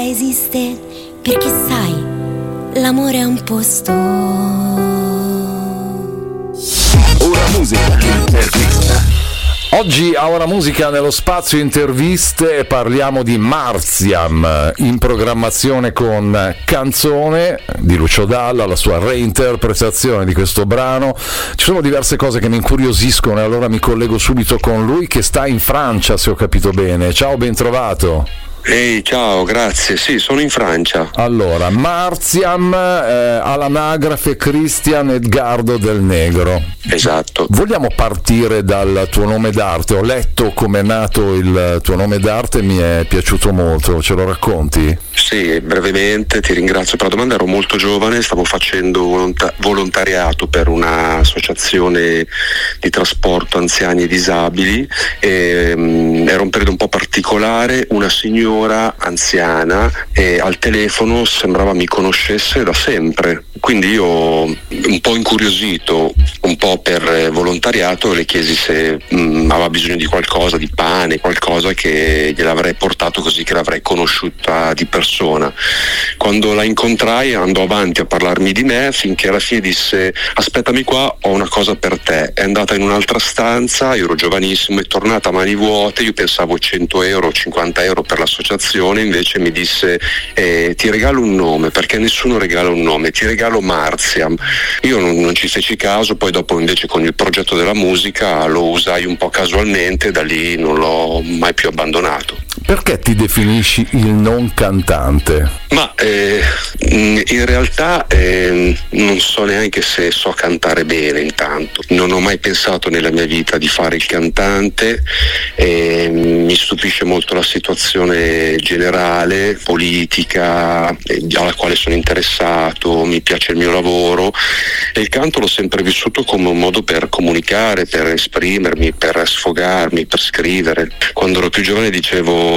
esiste, perché sai, l'amore è un posto. Ora musica intervista. Oggi a Ora Musica nello spazio interviste parliamo di Marziam, in programmazione con Canzone di Lucio Dalla, la sua reinterpretazione di questo brano. Ci sono diverse cose che mi incuriosiscono e allora mi collego subito con lui, che sta in Francia, se ho capito bene. Ciao, ben trovato. Ehi, ciao, grazie. Sì, sono in Francia. Allora, Marziam, all'anagrafe Cristian Edgardo del Negro. Esatto. Vogliamo partire dal tuo nome d'arte? Ho letto come è nato il tuo nome d'arte e mi è piaciuto molto, ce lo racconti? Sì, brevemente, ti ringrazio per la domanda. Ero molto giovane, stavo facendo volontariato per un'associazione di trasporto anziani e disabili e, era un periodo un po' particolare. Una signora anziana al telefono sembrava mi conoscesse da sempre, quindi io, un po' incuriosito, un po' per volontariato, le chiesi se aveva bisogno di qualcosa, di pane, qualcosa, che gliel'avrei portato così che l'avrei conosciuta di persona. Quando la incontrai andò avanti a parlarmi di me finché alla fine disse: aspettami qua, ho una cosa per te. È andata in un'altra stanza, io ero giovanissimo, è tornata a mani vuote. Io pensavo 100 euro, 50 euro per l'associazione, invece mi disse ti regalo un nome, perché nessuno regala un nome, ti regalo Marziam. Io non ci feci caso, poi dopo invece con il progetto della musica lo usai un po' casualmente, da lì non l'ho mai più abbandonato. Perché ti definisci il non cantante? Ma in realtà non so neanche se so cantare bene. Intanto non ho mai pensato nella mia vita di fare il cantante, mi stupisce molto la situazione generale, politica, alla quale sono interessato, mi piace il mio lavoro e il canto l'ho sempre vissuto come un modo per comunicare, per esprimermi, per sfogarmi, per scrivere. Quando ero più giovane dicevo